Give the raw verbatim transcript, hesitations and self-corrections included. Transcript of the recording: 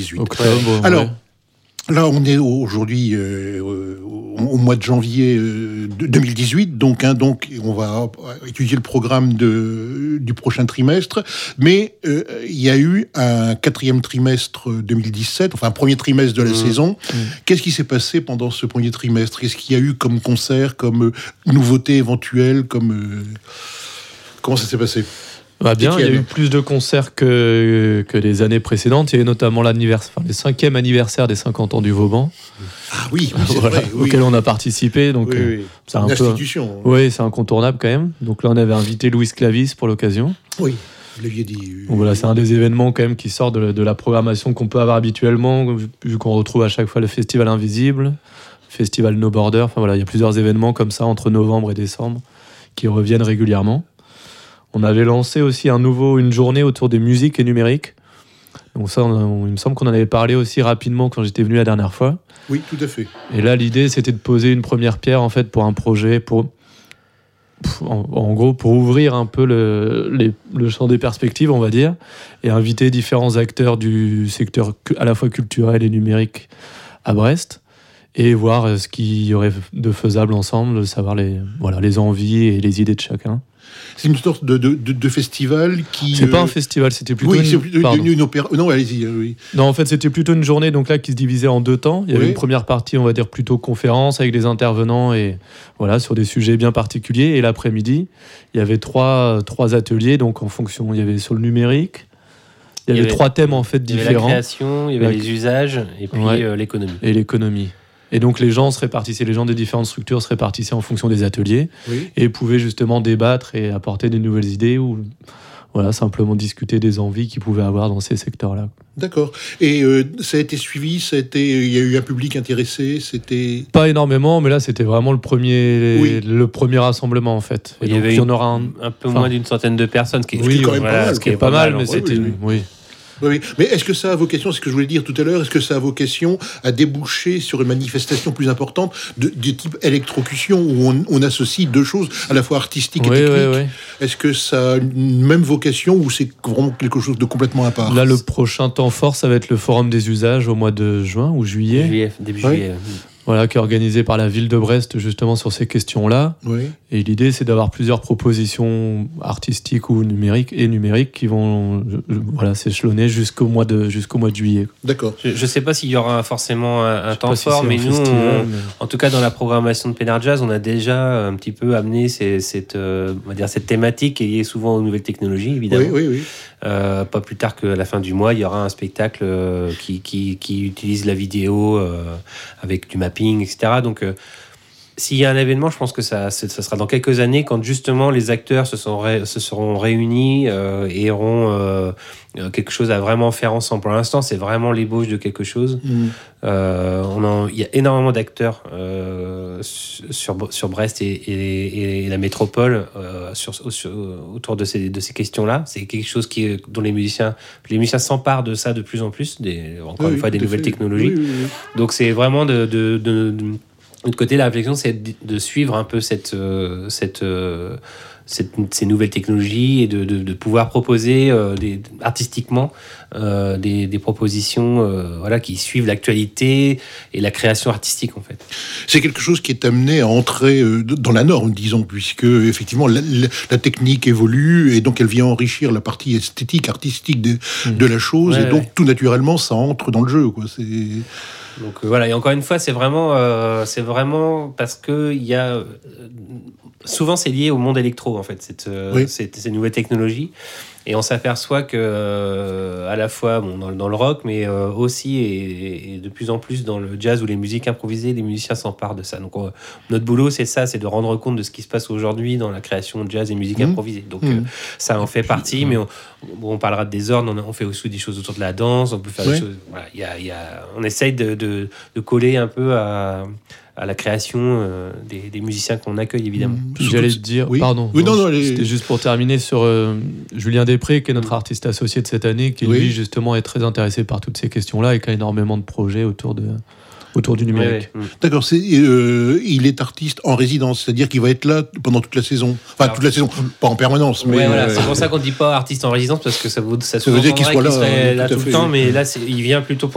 dix-huit. Octobre, Alors, ouais. Là, on est aujourd'hui euh, au mois de janvier euh, deux mille dix-huit, donc, hein, donc on va étudier le programme de, du prochain trimestre. Mais euh, il y a eu un quatrième trimestre deux mille dix-sept, enfin un premier trimestre de la mmh. saison. Mmh. Qu'est-ce qui s'est passé pendant ce premier trimestre ? Qu'est-ce qu'il y a eu comme concert, comme euh, nouveauté éventuelle, comme euh, comment ça s'est passé ? Bah bien, Etienne. Il y a eu plus de concerts que, que les années précédentes. Il y a eu notamment l'anniversaire, enfin, le cinquième anniversaire des cinquante ans du Vauban. Ah oui, oui c'est voilà, vrai. Oui. Auquel on a participé. Donc, oui, oui. C'est une un institution. Peu, oui, c'est incontournable quand même. Donc là, on avait invité Louis Clavis pour l'occasion. Oui, vous l'aviez dit. Donc voilà, c'est un des événements quand même qui sort de, de la programmation qu'on peut avoir habituellement, vu qu'on retrouve à chaque fois le Festival Invisible, le Festival No Border. Enfin voilà, il y a plusieurs événements comme ça entre novembre et décembre qui reviennent régulièrement. On avait lancé aussi un nouveau, une journée autour des musiques et numériques. Donc ça, on, on, il me semble qu'on en avait parlé aussi rapidement quand j'étais venu la dernière fois. Oui, tout à fait. Et là, l'idée, c'était de poser une première pierre en fait pour un projet, pour, en, en gros, pour ouvrir un peu le, les, le champ des perspectives, on va dire, et inviter différents acteurs du secteur à la fois culturel et numérique à Brest, et voir ce qu'il y aurait de faisable ensemble, savoir les, voilà, les envies et les idées de chacun. C'est une sorte de, de, de, de festival qui... C'est euh... pas un festival, c'était plutôt oui, une... c'est plutôt une, une opéra... Non, allez-y. Oui. Non, en fait, c'était plutôt une journée donc là, qui se divisait en deux temps. Il y avait oui. une première partie, on va dire, plutôt conférence avec des intervenants et, voilà, sur des sujets bien particuliers. Et l'après-midi, il y avait trois, trois ateliers, donc en fonction... Il y avait sur le numérique, il y avait, il y avait trois thèmes en fait différents. Il y avait la création, il y avait la... les usages et puis ouais. euh, l'économie. Et l'économie. Et donc les gens se répartissaient, les gens des différentes structures se répartissaient en fonction des ateliers oui. et pouvaient justement débattre et apporter des nouvelles idées ou voilà, simplement discuter des envies qu'ils pouvaient avoir dans ces secteurs-là. D'accord. Et euh, ça a été suivi, ça a été, il y a eu un public intéressé, c'était... Pas énormément, mais là c'était vraiment le premier, oui. le premier rassemblement en fait. Et il y, donc, il y en aura un, un peu enfin, moins d'une centaine de personnes, ce qui est, oui, quand même voilà, pas mal, ce qui est pas, pas mal, mal, mais oui, c'était... Oui, oui. Oui, mais est-ce que ça a vocation, c'est ce que je voulais dire tout à l'heure, est-ce que ça a vocation à déboucher sur une manifestation plus importante de, de type électrocution, où on, on associe deux choses, à la fois artistiques et oui, techniques oui, oui. Est-ce que ça a une même vocation ou c'est vraiment quelque chose de complètement à part ? Là, le prochain temps fort, ça va être le Forum des usages au mois de juin ou juillet. Juillet, début oui. juillet. Voilà, qui est organisé par la ville de Brest justement sur ces questions-là. Oui. Et l'idée, c'est d'avoir plusieurs propositions artistiques ou numériques et numériques qui vont voilà, s'échelonner jusqu'au mois de, jusqu'au mois de juillet. D'accord. Je ne sais pas s'il y aura forcément un, un temps fort, si mais nous, festival, on, mais... en tout cas dans la programmation de Pénard Jazz, on a déjà un petit peu amené ces, cette, euh, on va dire, cette thématique qui est liée souvent aux nouvelles technologies, évidemment. Oui, oui, oui. Euh, pas plus tard qu'à la fin du mois, il y aura un spectacle euh, qui, qui, qui utilise la vidéo euh, avec du mapping, et cetera. Donc, euh, s'il y a un événement, je pense que ça, ça sera dans quelques années, quand justement les acteurs se, sont ré, se seront réunis euh, et auront euh, quelque chose à vraiment faire ensemble. Pour l'instant, c'est vraiment l'ébauche de quelque chose. Mmh. Euh, on en, il y a énormément d'acteurs euh, sur, sur Brest et, et, et la métropole euh, sur, sur, autour de ces, de ces questions-là. C'est quelque chose qui, dont les musiciens, les musiciens s'emparent de ça de plus en plus, des, encore oui, une fois des nouvelles fait. technologies. Oui, oui, oui. Donc c'est vraiment de... de, de, de de côté, la réflexion, c'est de suivre un peu cette, euh, cette, euh, cette, ces nouvelles technologies et de, de, de pouvoir proposer euh, des, artistiquement euh, des, des propositions euh, voilà, qui suivent l'actualité et la création artistique, en fait. C'est quelque chose qui est amené à entrer euh, dans la norme, disons, puisque, effectivement, la, la, la technique évolue et donc elle vient enrichir la partie esthétique, artistique de, mmh. de la chose, ouais, et donc, ouais. tout naturellement, ça entre dans le jeu, quoi. C'est... Donc euh, voilà, et encore une fois, c'est vraiment, euh, c'est vraiment parce que il y a euh, souvent c'est lié au monde électro en fait, cette, euh, oui. cette, ces nouvelles technologies, et on s'aperçoit que euh, à la fois bon, dans, dans le rock, mais euh, aussi et, et de plus en plus dans le jazz ou les musiques improvisées, les musiciens s'emparent de ça. Donc on, notre boulot, c'est ça, c'est de rendre compte de ce qui se passe aujourd'hui dans la création de jazz et musique mmh. improvisée. Donc mmh. euh, ça en fait partie, mais on, bon, on parlera de désordre, on, on fait aussi des choses autour de la danse, on peut faire oui. des choses. Voilà, y a, y a, on essaye de, de, de coller un peu à à la création euh, des, des musiciens qu'on accueille, évidemment. Mmh. J'allais te dire, oui. pardon, oui, non, non, non, c'était les... juste pour terminer sur euh, Julien Després, qui est notre artiste associé de cette année, qui oui. lui, justement, est très intéressé par toutes ces questions-là et qui a énormément de projets autour de... autour du numérique. Oui, oui. D'accord, c'est, euh, il est artiste en résidence, c'est-à-dire qu'il va être là pendant toute la saison. Enfin, Alors, toute la saison, pas en permanence. Mais ouais, voilà, euh, c'est pour ça qu'on ne dit pas artiste en résidence, parce que ça, vaut, ça, ça veut dire qu'il soit là, qu'il serait là tout, tout le temps, mais là, c'est, il vient plutôt pour